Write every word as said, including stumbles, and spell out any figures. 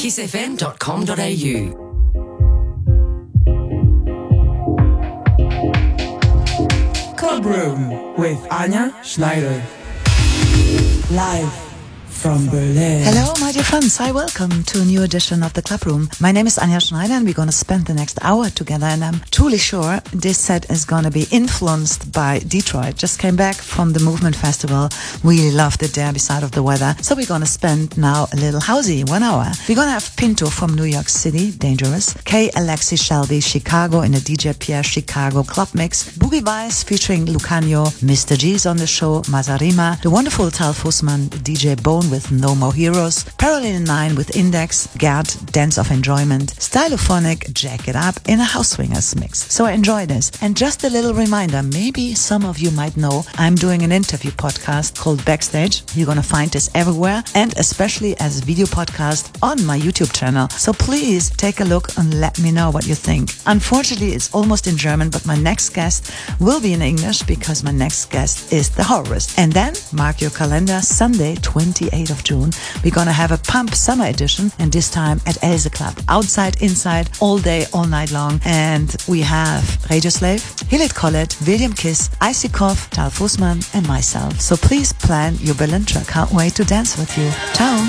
kiss f m dot com dot a u. Club Room with Anja Schneider. Live from Berlin. Hello, my dear friends. Hi, welcome to a new edition of the Club Room. My name is Anja Schneider, and we're going to spend the next hour together. And I'm truly sure this set is going to be influenced by Detroit. Just came back from the Movement Festival. Really loved it there beside of the weather. So we're going to spend now a little housey, one hour. We're going to have Pinto from New York City, Dangerous. K. Alexi Shelby, Chicago, in a D J Pierre Chicago club mix. Boogie Vice featuring Lucanio. Mister G's on the show, Mazarima. The wonderful Tal Fussman, D J Bone with No More Heroes, Parallel nine with Index, Gerd, Dance of Enjoyment, Stylophonic, Jack It Up in a House Swingers mix. So enjoy this. And just a little reminder, maybe some of you might know I'm doing an interview podcast called Backstage. You're going to find this everywhere and especially as a video podcast on my YouTube channel. So please take a look and let me know what you think. Unfortunately, it's almost in German, but my next guest will be in English because my next guest is the Horrorist. And then mark your calendar, Sunday, twenty-eighth of June, we're gonna have a Pump Summer Edition, and this time at Else Club. Outside, inside, all day, all night long. And we have Radioslave, Hilit Collett, William Kiss, Icykov, Tal Fussman, and myself. So please plan your Berlin trip. Can't wait to dance with you. Ciao.